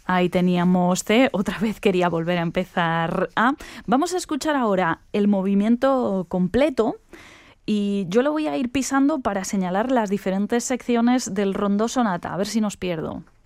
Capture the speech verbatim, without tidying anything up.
Ahí teníamos C, otra vez quería volver a empezar A. Vamos a escuchar ahora el movimiento completo y yo lo voy a ir pisando para señalar las diferentes secciones del rondó sonata, a ver si nos pierdo.